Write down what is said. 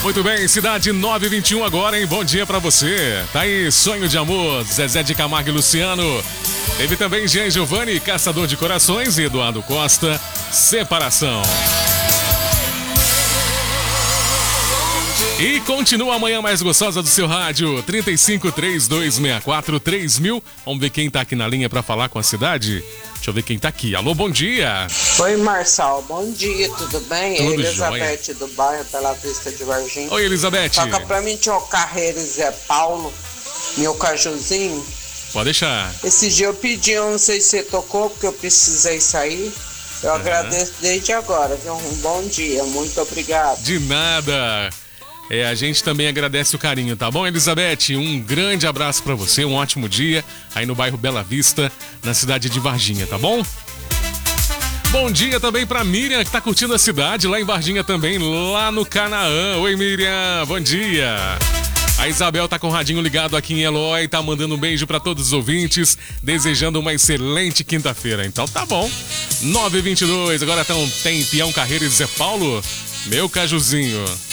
Muito bem, cidade 921 agora, hein? Bom dia pra você. Tá aí, Sonho de Amor, Zezé de Camargo e Luciano. Teve também Jean Giovanni, Caçador de Corações, e Eduardo Costa, Separação. E continua a manhã mais gostosa do seu rádio, 3532643000. Vamos ver quem tá aqui na linha pra falar com a cidade? Deixa eu ver quem tá aqui. Alô, bom dia. Oi, Marçal, bom dia, tudo bem? Tudo Elizabeth jóia. do bairro Bela Vista de Varginha. Oi, Elizabeth. Toca pra mim, tio Carreiro Zé Paulo, meu cajuzinho. Pode deixar. Esse dia eu pedi, eu não sei se você tocou, porque eu precisei sair. Eu agradeço desde agora, viu? Um bom dia, muito obrigado. De nada. A gente também agradece o carinho, tá bom, Elizabeth? Um grande abraço pra você, um ótimo dia aí no bairro Bela Vista, na cidade de Varginha, tá bom? Bom dia também pra Miriam, que tá curtindo a cidade lá em Varginha também, lá no Canaã. Oi, Miriam, bom dia. A Isabel tá com o radinho ligado aqui em Eloy, tá mandando um beijo pra todos os ouvintes, desejando uma excelente quinta-feira. Então tá bom. 9h22, agora tem Peão Carreiro e Zé Paulo, meu cajuzinho.